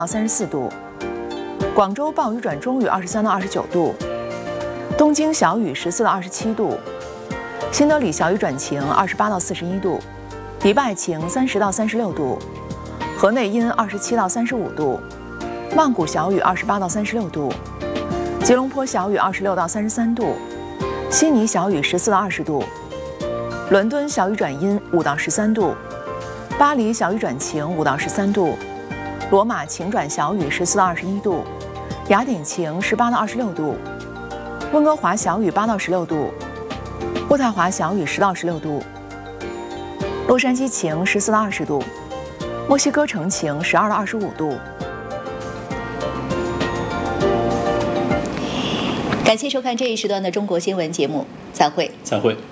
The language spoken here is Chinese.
到34度，广州暴雨转中雨23到29度，东京小雨14到27度，新德里小雨转晴28到41度，迪拜晴30到36度，河内阴27到35度，曼谷小雨28到36度，吉隆坡小雨26到33度，悉尼小雨14到20度，伦敦小雨转阴5到13度，巴黎小雨转晴5到13度，罗马晴转小雨14到21度，雅典晴18到26度，温哥华小雨8到16度，渥太华小雨10到16度，洛杉矶晴14到20度，墨西哥城晴12到25度。 感谢收看这一时段的中国新闻节目，再会。 再会。